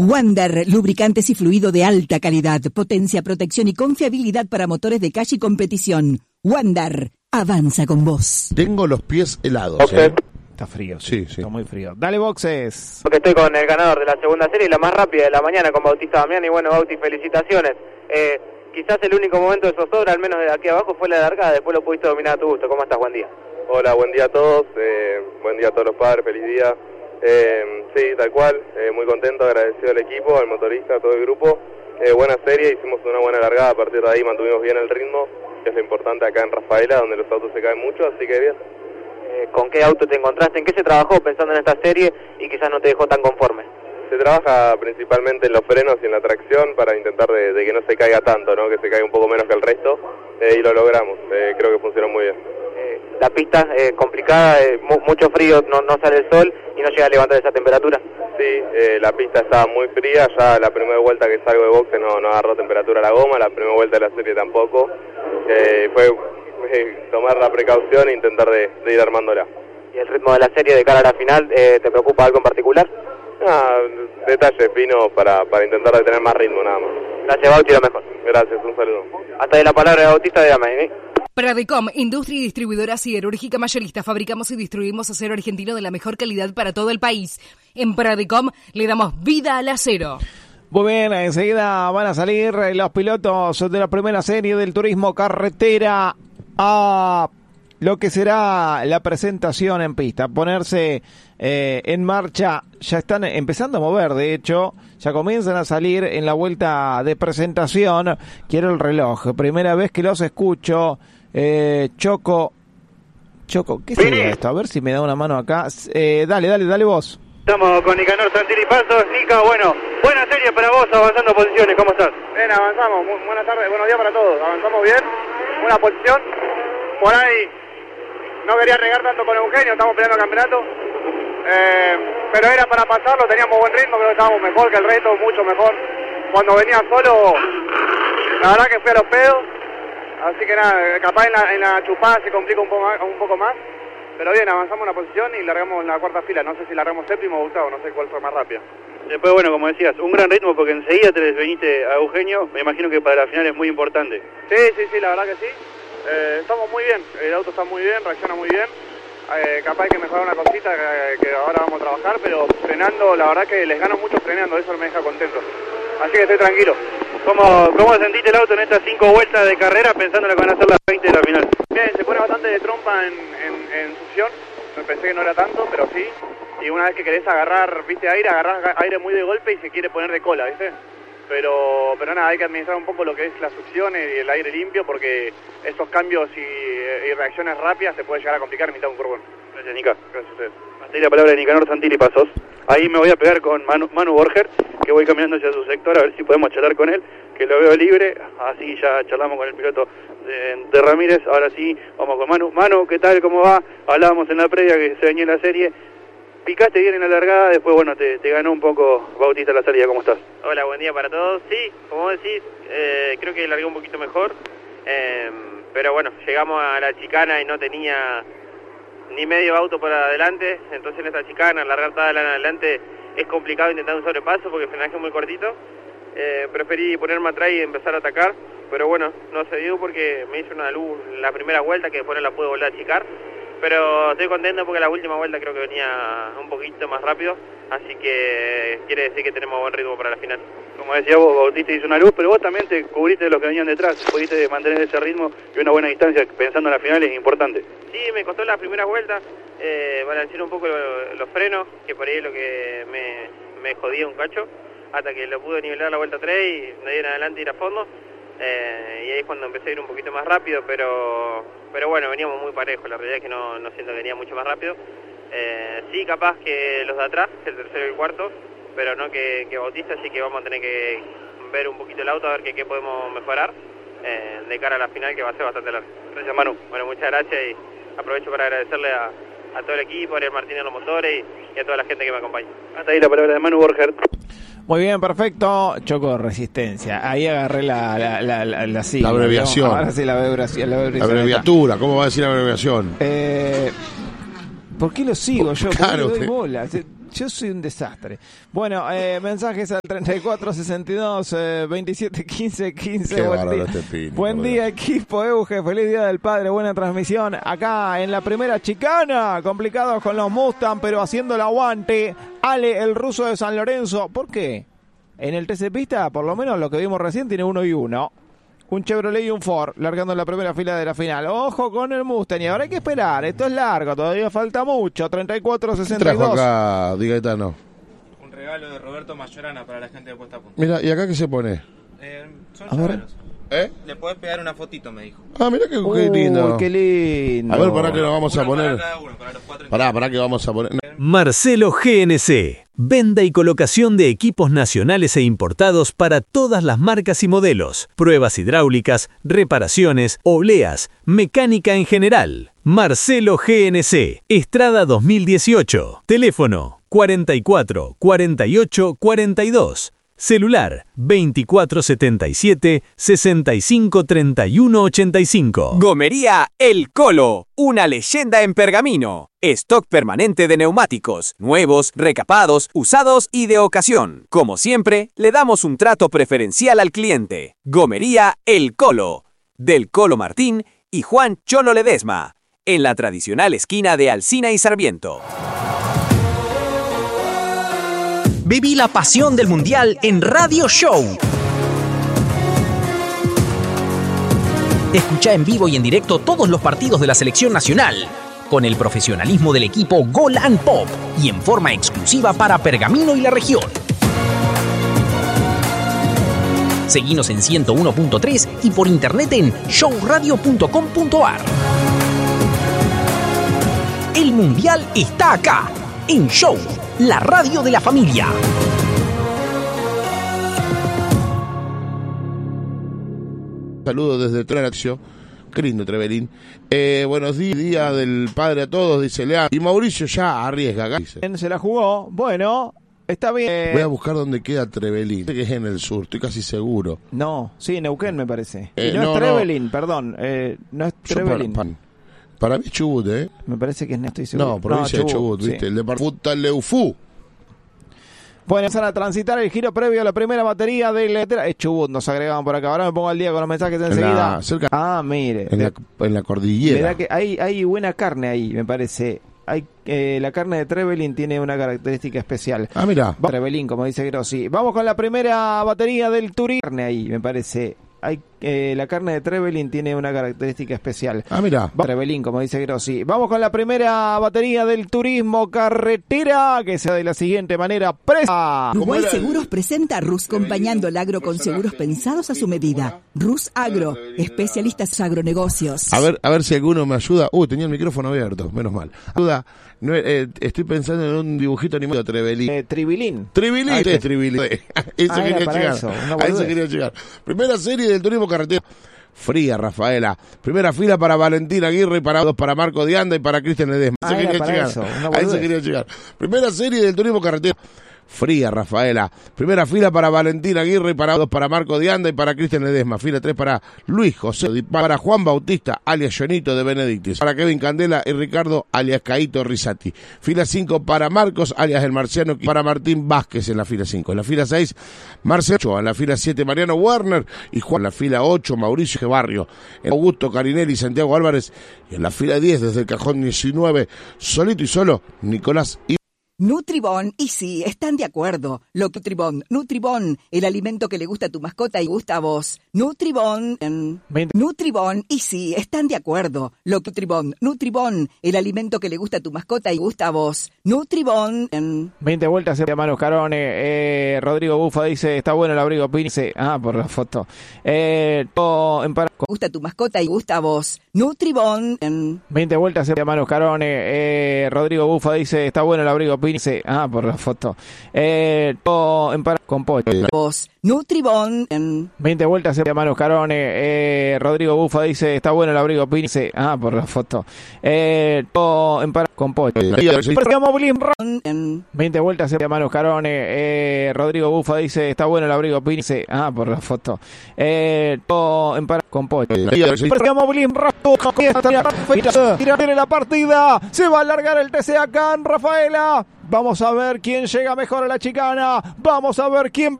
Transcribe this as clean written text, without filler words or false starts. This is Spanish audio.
Wander, lubricantes y fluido de alta calidad, potencia, protección y confiabilidad para motores de calle y competición. Wander, avanza con vos. Tengo los pies helados. Okay. Está frío, sí. Está muy frío. Dale, boxes. Porque estoy con el ganador de la segunda serie, la más rápida de la mañana, con Bautista Damián. Y bueno, Bauti, felicitaciones. Quizás el único momento de zozobra, al menos de aquí abajo, fue la largada. Después lo pudiste dominar a tu gusto. ¿Cómo estás? Buen día. Hola, buen día a todos. Buen día a todos los padres. Feliz día. Sí, tal cual. Muy contento, agradecido al equipo, al motorista, a todo el grupo. Buena serie, hicimos una buena largada. A partir de ahí mantuvimos bien el ritmo, que es lo importante acá en Rafaela, donde los autos se caen mucho, así que bien. ¿Con qué auto te encontraste? ¿En qué se trabajó pensando en esta serie y quizás no te dejó tan conforme? Se trabaja principalmente en los frenos y en la tracción para intentar de que no se caiga tanto, ¿no? Que se caiga un poco menos que el resto, y lo logramos. Creo que funcionó muy bien. La pista complicada, mucho frío, no sale el sol y no llega a levantar esa temperatura. Sí, la pista estaba muy fría, ya la primera vuelta que salgo de boxe no agarró temperatura la goma, la primera vuelta de la serie tampoco. Fue tomar la precaución e intentar de ir armándola. ¿Y el ritmo de la serie de cara a la final, te preocupa algo en particular? Detalles finos para intentar de tener más ritmo, nada más. Gracias, Bauti, lo mejor. Gracias, un saludo. Hasta ahí la palabra de Bautista de Damián. Pradecom, industria y distribuidora siderúrgica mayorista. Fabricamos y distribuimos acero argentino de la mejor calidad para todo el país. En Pradecom le damos vida al acero. Muy bien, enseguida van a salir los pilotos de la primera serie del turismo carretera a lo que será la presentación en pista, ponerse en marcha. Ya están empezando a mover, de hecho, ya comienzan a salir en la vuelta de presentación. Quiero el reloj, primera vez que los escucho. Choco, ¿qué sería esto? A ver si me da una mano acá. Dale vos. Estamos con Nicanor Santilli Pasos. Nica, bueno, buena serie para vos, avanzando posiciones, ¿cómo estás? Bien, avanzamos, buenas tardes, buenos días para todos, avanzamos bien, buena posición, por ahí no quería regar tanto con Eugenio, estamos peleando el campeonato, pero era para pasarlo, teníamos buen ritmo, pero estábamos mejor que el resto, mucho mejor. Cuando venía solo, la verdad que fui a los pedos, así que nada, capaz en la chupada se complica un poco más. Pero bien, avanzamos una posición y largamos la cuarta fila. No sé si largamos séptimo o octavo, no sé cuál fue más rápida. Después, bueno, como decías, un gran ritmo porque enseguida te desveniste a Eugenio. Me imagino que para la final es muy importante. Sí, la verdad que sí. Estamos muy bien, el auto está muy bien, reacciona muy bien. Capaz hay que mejorar una cosita que ahora vamos a trabajar, pero frenando, la verdad que les gano mucho frenando, eso me deja contento. Así que estoy tranquilo. ¿Cómo sentiste el auto en estas 5 vueltas de carrera pensando en lo que van a ser las 20 de la final? Bien, se pone bastante de trompa en succión, pensé que no era tanto, pero sí. Y una vez que querés agarrar aire muy de golpe y se quiere poner de cola, ¿viste? Pero nada, hay que administrar un poco lo que es la succión y el aire limpio, porque esos cambios y reacciones rápidas se puede llegar a complicar en mitad de un curbón. Gracias, Nica. Gracias a ustedes. Hasta ahí la palabra de Nicanor Santilli Pasos. Ahí me voy a pegar con Manu Borger, que voy caminando hacia su sector a ver si podemos charlar con él, que lo veo libre. Así ya charlamos con el piloto de Ramírez. Ahora sí, vamos con Manu. Manu, ¿qué tal? ¿Cómo va? Hablábamos en la previa que se venía la serie. Picaste bien en la largada, después, bueno, te ganó un poco Bautista la salida. ¿Cómo estás? Hola, buen día para todos. Sí, como decís, creo que largué un poquito mejor. Pero bueno, llegamos a la chicana y no tenía ni medio auto por adelante, entonces en esta chicana, largar toda la adelante es complicado intentar un sobrepaso porque el frenaje es muy cortito. Preferí ponerme atrás y empezar a atacar, pero bueno, no se dio porque me hizo una luz la primera vuelta que después no la pude volver a achicar, pero estoy contento porque la última vuelta creo que venía un poquito más rápido, así que quiere decir que tenemos buen ritmo para la final. Como decía vos, Bautista hizo una luz, pero vos también te cubriste de los que venían detrás, pudiste mantener ese ritmo y una buena distancia, pensando en la final es importante. Sí, me costó la primera vuelta, balancear un poco los frenos, que por ahí es lo que me jodía un cacho, hasta que lo pude nivelar la vuelta 3 y de ahí en adelante ir a fondo, y ahí es cuando empecé a ir un poquito más rápido, pero bueno, veníamos muy parejos, la realidad es que no siento que venía mucho más rápido. Sí, capaz que los de atrás, el tercero y el cuarto, pero no que Bautista, así que vamos a tener que ver un poquito el auto, a ver qué podemos mejorar de cara a la final, que va a ser bastante larga. Gracias, Manu. Bueno, muchas gracias y aprovecho para agradecerle a todo el equipo, a Ariel Martínez en los motores y a toda la gente que me acompaña. Hasta ahí la palabra de Manu Borger. Muy bien, perfecto. Choco resistencia. Ahí agarré la sigla. La abreviación. ¿No? Ahora sí la abreviatura. ¿Cómo va a decir la abreviación? ¿Por qué lo sigo yo? Claro, ¿Por qué le doy bola? Yo soy un desastre. Bueno, mensajes al 3462 27 15 15. Qué Buen día, buen día equipo Euge, feliz día del padre, buena transmisión. Acá en la primera chicana, complicados con los Mustang, pero haciendo el aguante. Ale, el ruso de San Lorenzo. ¿Por qué? En el TC Pista, por lo menos lo que vimos recién, tiene 1 y 1. Un Chevrolet y un Ford, largando en la primera fila de la final. Ojo con el Mustang, y ahora hay que esperar. Esto es largo, todavía falta mucho. 34-62. Trajo acá, Gaetano. Un regalo de Roberto Mayorana para la gente de Puesta a Punto. Mira, ¿y acá qué se pone? Son llaveros. Le podés pegar una fotito, me dijo. Ah, mira qué lindo. Qué lindo. A ver, ¿para qué nos vamos a poner? Para que vamos a poner. Marcelo GNC. Venta y colocación de equipos nacionales e importados para todas las marcas y modelos. Pruebas hidráulicas, reparaciones, obleas, mecánica en general. Marcelo GNC. Estrada 2018. Teléfono 44 48 42. Celular 2477-653185. Gomería El Colo, una leyenda en pergamino. Stock permanente de neumáticos, nuevos, recapados, usados y de ocasión. Como siempre, le damos un trato preferencial al cliente. Gomería El Colo, del Colo Martín y Juan Cholo Ledesma, en la tradicional esquina de Alsina y Sarmiento. Viví la pasión del Mundial en Radio Show. Escucha en vivo y en directo todos los partidos de la selección nacional, con el profesionalismo del equipo Gol and Pop y en forma exclusiva para Pergamino y la región. Seguinos en 101.3 y por internet en showradio.com.ar. El Mundial está acá, en Show, la radio de la familia. Saludos desde Trenaxio. Qué lindo, Trevelin. Buenos días, día del padre a todos, dice Leandro. Y Mauricio ya arriesga acá. Dice. Se la jugó. Bueno, está bien. Voy a buscar dónde queda Trevelin. Sé que es en el sur, estoy casi seguro. No, sí, Neuquén me parece. Y no es Trevelin, perdón. No es Trevelin. Para mí es Chubut, Me parece que no estoy seguro. No, provincia de Chubut, ¿viste? Sí. El departamento Leufú. Pueden empezar a transitar el giro previo a la primera batería del... Es Chubut, nos agregaban por acá. Ahora me pongo al día con los mensajes enseguida. Mire. En la cordillera. Mirá que hay buena carne ahí, me parece. La carne de Trevelin tiene una característica especial. Mira. Trevelin, como dice Grossi. Vamos con la primera batería del turismo. Carne ahí, me parece. La carne de Trevelin tiene una característica especial. Mira. Trevelin, como dice Grossi. Vamos con la primera batería del turismo carretera, que sea de la siguiente manera. Uruguay Seguros presenta a Rus, acompañando al agro con seguros pensados a su medida. Rus Agro, especialistas agronegocios. A ver si alguno me ayuda. Tenía el micrófono abierto, menos mal. Ayuda. No, estoy pensando en un dibujito animado. Trevelin. Tribilín. Tribilín. Es Tribilín. Eso quería llegar. Primera serie del turismo carretera. Fría, Rafaela. Primera fila para Valentín Aguirre, para Marco Dianda y para Cristian Ledesma. A eso quería llegar. Primera serie del turismo carretera. Fría, Rafaela. Primera fila para Valentín Aguirre, para Marco Dianda y para Cristian Ledesma. Fila 3 para Luis José, para Juan Bautista, alias Jonito de Benedictis. Para Kevin Candela y Ricardo, alias Caito Risati. Fila 5 para Marcos, alias El Marciano, y para Martín Vázquez en la fila 5. En la fila 6, Marcelo. En la fila 7, Mariano Werner. Y Juan. En la fila 8, Mauricio Barrio. En Augusto Carinelli y Santiago Álvarez. Y en la fila 10, desde el cajón 19, solito y solo, Nicolás y Nutribón, y sí, están de acuerdo. Nutribón, el alimento que le gusta a tu mascota y gusta a vos. Nutribón, y sí, están de acuerdo. Nutribón, el alimento que le gusta a tu mascota y gusta a vos. Nutribón. 20 vueltas se llama Carone. Rodrigo Bufa dice, está bueno el abrigo Pince. Por la foto. Gusta a tu mascota y gusta a vos. Nutribón. 20 vueltas se llama Carone. Rodrigo Bufa dice, está bueno el abrigo Pince. Por la foto. Con pollo. Vos. Nutribón. 20 vueltas se llama Carone. Rodrigo Bufa dice, está bueno el abrigo Pince. Por la foto. Con pollo. 20 vueltas se llama Carone. Rodrigo Bufa dice, está bueno el abrigo Pince. Por la foto. Con pollo. Tiene la partida. Se va a alargar el TC acá en Rafaela. Vamos a ver quién llega mejor a la chicana. Vamos a ver quién